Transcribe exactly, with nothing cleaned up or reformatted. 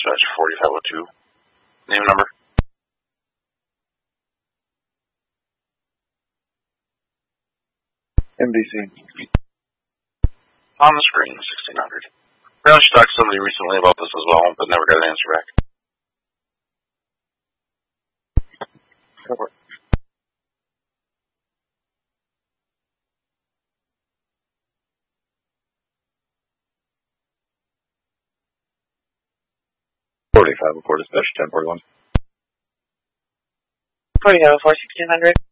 dispatch forty-five oh two. Name and number. M D C. On the screen, sixteen hundred. Apparently she talked to somebody recently about this as well, but never got an answer back. Cover. forty-five oh four dispatch ten forty-one. forty-five oh four, sixteen hundred.